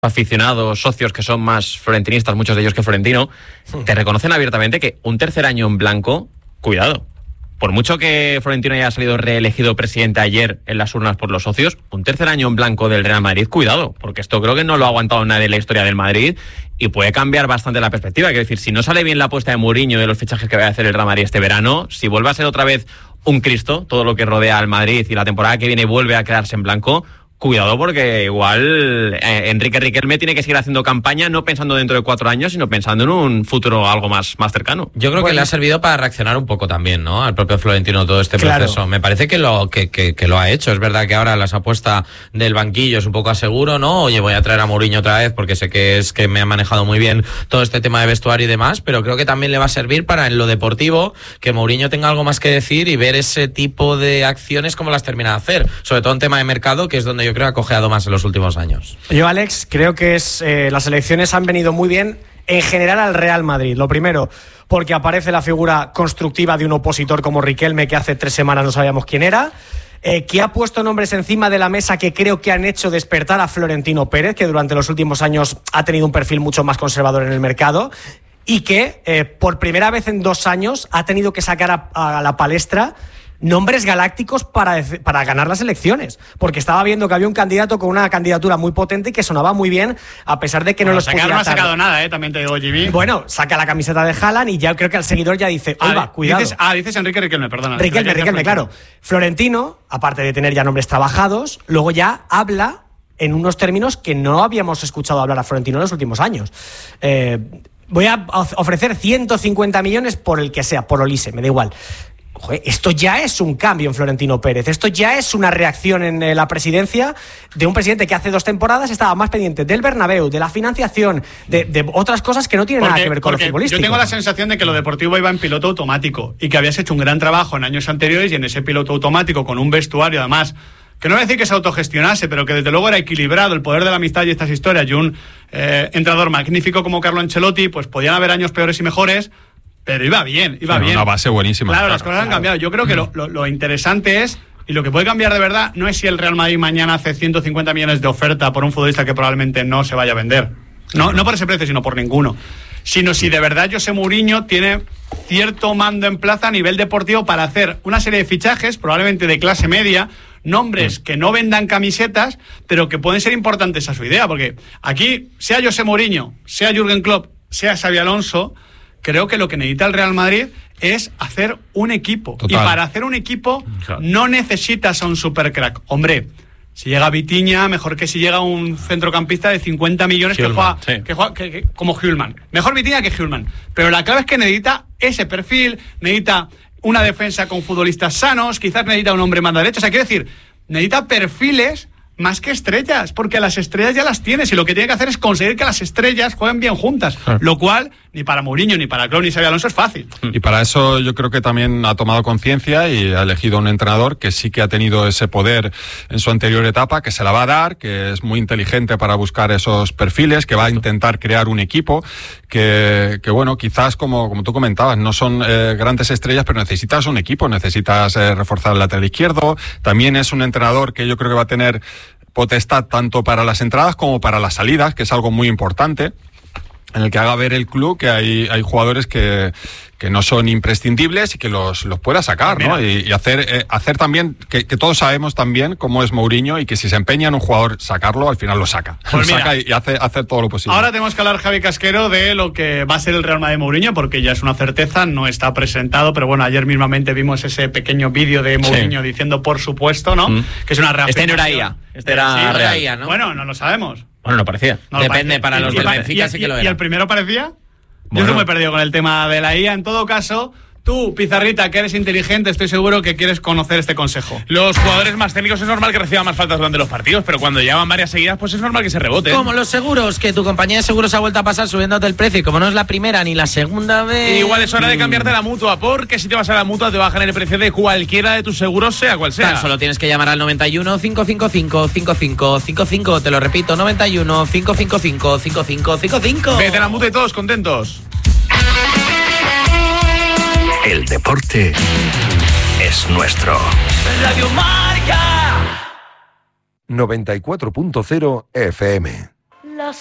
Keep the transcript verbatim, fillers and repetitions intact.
aficionados, socios que son más florentinistas, muchos de ellos que Florentino, te reconocen abiertamente que un tercer año en blanco, cuidado. Por mucho que Florentino haya salido reelegido presidente ayer en las urnas por los socios, un tercer año en blanco del Real Madrid, cuidado, porque esto creo que no lo ha aguantado nadie en la historia del Madrid y puede cambiar bastante la perspectiva. Quiero decir, si no sale bien la apuesta de Mourinho de los fichajes que va a hacer el Real Madrid este verano, si vuelve a ser otra vez un Cristo, todo lo que rodea al Madrid y la temporada que viene vuelve a quedarse en blanco, cuidado, porque igual eh, Enrique Riquelme tiene que seguir haciendo campaña, no pensando dentro de cuatro años, sino pensando en un futuro algo más, más cercano. Yo creo bueno, que le ha servido para reaccionar un poco también, ¿no? Al propio Florentino todo este claro. proceso. Me parece que lo que, que, que lo ha hecho. Es verdad que ahora las apuestas del banquillo es un poco a seguro, ¿no? Oye, voy a traer a Mourinho otra vez porque sé que es que me ha manejado muy bien todo este tema de vestuario y demás, pero creo que también le va a servir para en lo deportivo que Mourinho tenga algo más que decir y ver ese tipo de acciones como las termina de hacer. Sobre todo en tema de mercado, que es donde yo creo que ha cojeado más en los últimos años. Yo, Alex, creo que es eh, las elecciones han venido muy bien en general al Real Madrid. Lo primero, porque aparece la figura constructiva de un opositor como Riquelme, que hace tres semanas no sabíamos quién era, eh, que ha puesto nombres encima de la mesa que creo que han hecho despertar a Florentino Pérez, que durante los últimos años ha tenido un perfil mucho más conservador en el mercado, y que eh, por primera vez en dos años ha tenido que sacar a, a la palestra nombres galácticos para, para ganar las elecciones, porque estaba viendo que había un candidato con una candidatura muy potente y que sonaba muy bien, a pesar de que bueno, no los sacar podía no ha sacado nada, ¿eh? También te digo, Jimmy. Bueno, saca la camiseta de Haaland y ya creo que el seguidor ya dice, oiga, ah, cuidado. Dices, ah, dices Enrique Riquelme, perdona. Riquelme, Riquelme, claro. Florentino, aparte de tener ya nombres trabajados, luego ya habla en unos términos que no habíamos escuchado hablar a Florentino en los últimos años. Eh, voy a ofrecer ciento cincuenta millones por el que sea, por Olise, me da igual. Joder, esto ya es un cambio en Florentino Pérez, esto ya es una reacción en eh, la presidencia de un presidente que hace dos temporadas estaba más pendiente del Bernabéu, de la financiación, de, de otras cosas que no tienen porque, nada que ver con lo futbolístico. Yo tengo la sensación de que lo deportivo iba en piloto automático y que habías hecho un gran trabajo en años anteriores y en ese piloto automático con un vestuario además que no voy a decir que se autogestionase, pero que desde luego era equilibrado, el poder de la amistad y estas historias, y un eh, entrenador magnífico como Carlo Ancelotti, pues podían haber años peores y mejores, pero iba bien, iba sí, bien. Una base buenísima. Claro, claro las cosas claro. han cambiado. Yo creo que lo, lo, lo interesante es, y lo que puede cambiar de verdad, no es si el Real Madrid mañana hace ciento cincuenta millones de oferta por un futbolista que probablemente no se vaya a vender. No, no por ese precio, sino por ninguno. Sino si de verdad José Mourinho tiene cierto mando en plaza a nivel deportivo para hacer una serie de fichajes, probablemente de clase media, nombres que no vendan camisetas, pero que pueden ser importantes a su idea, porque aquí, sea José Mourinho, sea Jürgen Klopp, sea Xabi Alonso, creo que lo que necesita el Real Madrid es hacer un equipo. Total. Y para hacer un equipo claro. no necesitas a un supercrack. Hombre, si llega Vitinha, mejor que si llega un centrocampista de cincuenta millones que juega, sí. que juega que, que, como Hjulman. Mejor Vitinha que Hjulman. Pero la clave es que necesita ese perfil, necesita una defensa con futbolistas sanos, quizás necesita un hombre más derecho. O sea, quiero decir, necesita perfiles más que estrellas, porque las estrellas ya las tienes y lo que tiene que hacer es conseguir que las estrellas jueguen bien juntas, claro. lo cual ni para Mourinho, ni para Klopp, ni Xabi Alonso es fácil. Y para eso yo creo que también ha tomado conciencia y ha elegido un entrenador que sí que ha tenido ese poder en su anterior etapa, que se la va a dar, que es muy inteligente para buscar esos perfiles, que va a intentar crear un equipo, que, que bueno, quizás como, como tú comentabas, no son eh, grandes estrellas, pero necesitas un equipo, necesitas eh, reforzar el lateral izquierdo. También es un entrenador que yo creo que va a tener potestad tanto para las entradas como para las salidas, que es algo muy importante, en el que haga ver el club que hay, hay jugadores que, que no son imprescindibles y que los, los pueda sacar, Mira. ¿no? Y, y hacer, eh, hacer también, que, que todos sabemos también cómo es Mourinho y que si se empeña en un jugador sacarlo, al final lo saca. Pues lo mira, saca y, y hace, hace todo lo posible. Ahora tenemos que hablar, Javi Casquero, de lo que va a ser el Real Madrid de Mourinho, porque ya es una certeza, no está presentado, pero bueno, ayer mismamente vimos ese pequeño vídeo de Mourinho sí. diciendo por supuesto, ¿no? Mm. Que es una reafirmación. Este no era I A, este era sí, real. I A, ¿no? Bueno, no lo sabemos. Bueno, no parecía. No Depende, parecía. para los y, del y, Benfica y, sí que lo era. ¿Y el primero parecía? Bueno. Yo no me he perdido con el tema de la I A. En todo caso, tú, Pizarrita, que eres inteligente, estoy seguro que quieres conocer este consejo. Los jugadores más técnicos es normal que reciban más faltas durante los partidos, pero cuando llevan varias seguidas, pues es normal que se reboten. Como los seguros, que tu compañía de seguros ha vuelto a pasar subiéndote el precio, y como no es la primera ni la segunda vez... Igual es hora de cambiarte a la Mutua, porque si te vas a la Mutua te bajan el precio de cualquiera de tus seguros, sea cual sea. Tan solo tienes que llamar al noventa y uno, cinco cinco cinco, cinco cinco cinco cinco, te lo repito, noventa y uno, cinco cinco cinco, cinco cinco cinco cinco. Vete a la Mutua y todos contentos. El deporte es nuestro. Radio Marca noventa y cuatro punto cero F M.